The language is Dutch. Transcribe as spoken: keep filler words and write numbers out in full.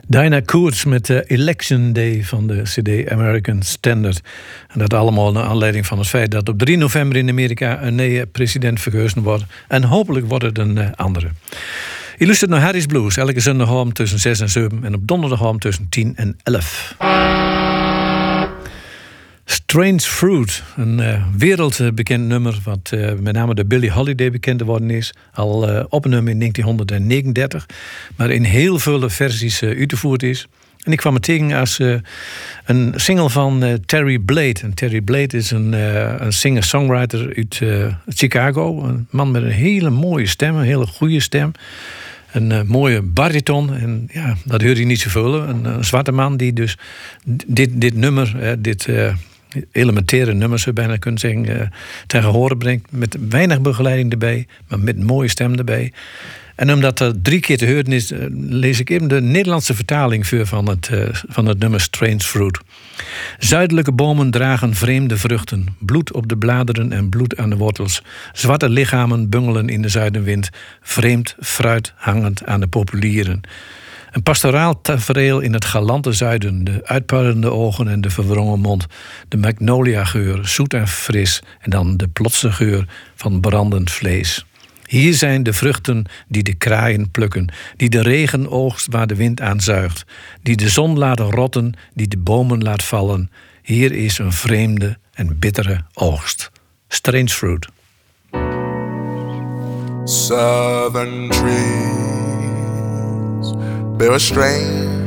Dinah Koerts met de Election Day van de C D American Standard. En dat allemaal naar aanleiding van het feit dat op drie november in Amerika een nieuwe president verkozen wordt. En hopelijk wordt het een uh, andere. Je luistert naar Harry's Blues, elke zondagavond tussen zes en zeven en op donderdagavond tussen tien en elf. Strange Fruit, een uh, wereldbekend nummer wat uh, met name de Billie Holiday bekend geworden is. Al uh, opgenomen in negentien negenendertig, maar in heel veel versies uh, uitgevoerd is. En ik kwam het tegen als uh, een single van uh, Terry Blade. En Terry Blade is een, uh, een singer-songwriter uit uh, Chicago. Een man met een hele mooie stem, een hele goede stem. Een uh, mooie bariton. En ja, dat hoor je niet zoveel. Een, een zwarte man die dus dit, dit nummer, uh, dit uh, elementaire nummer, zou je bijna kunnen zeggen, uh, tegen horen brengt. Met weinig begeleiding erbij, maar met een mooie stem erbij. En omdat dat drie keer te horen is, lees ik even de Nederlandse vertaling voor van het, uh, van het nummer Strange Fruit. Zuidelijke bomen dragen vreemde vruchten. Bloed op de bladeren en bloed aan de wortels. Zwarte lichamen bungelen in de zuidenwind. Vreemd fruit hangend aan de populieren. Een pastoraal tafereel in het galante zuiden. De uitpuilende ogen en de verwrongen mond. De magnolia-geur, zoet en fris. En dan de plotse geur van brandend vlees. Hier zijn de vruchten die de kraaien plukken, die de regen oogst waar de wind aan zuigt, die de zon laten rotten, die de bomen laat vallen. Hier is een vreemde en bittere oogst. Strange Fruit. Southern trees bear a strange